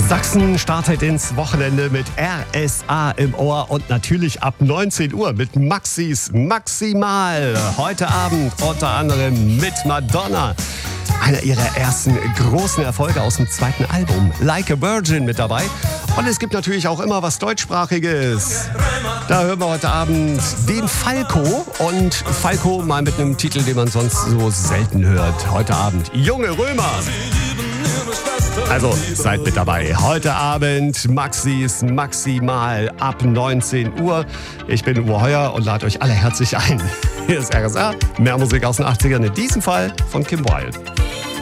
Sachsen startet ins Wochenende mit RSA im Ohr und natürlich ab 19 Uhr mit Maxis Maximal. Heute Abend unter anderem mit Madonna. Einer ihrer ersten großen Erfolge aus dem zweiten Album, Like a Virgin, mit dabei. Und es gibt natürlich auch immer was Deutschsprachiges. Da hören wir heute Abend den Falco. Und Falco mal mit einem Titel, den man sonst so selten hört. Heute Abend Junge Römer. Also seid mit dabei. Heute Abend Maxis Maximal ab 19 Uhr. Ich bin Uwe Heuer und lade euch alle herzlich ein. Hier ist RSA, mehr Musik aus den 80ern, in diesem Fall von Kim Wilde.